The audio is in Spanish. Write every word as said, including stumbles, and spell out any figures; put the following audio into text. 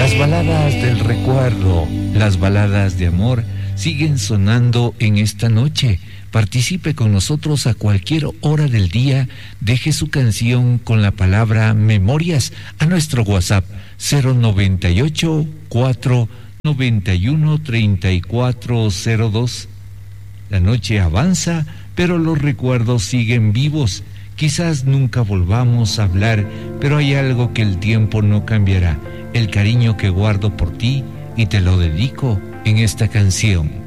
Las baladas del recuerdo, las baladas de amor siguen sonando en esta noche. Participe con nosotros a cualquier hora del día. Deje su canción con la palabra memorias a nuestro WhatsApp cero noventa y ocho, cuatro noventa y uno, treinta y cuatro cero dos. La noche avanza, pero los recuerdos siguen vivos. Quizás nunca volvamos a hablar, pero hay algo que el tiempo no cambiará. El cariño que guardo por ti y te lo dedico en esta canción.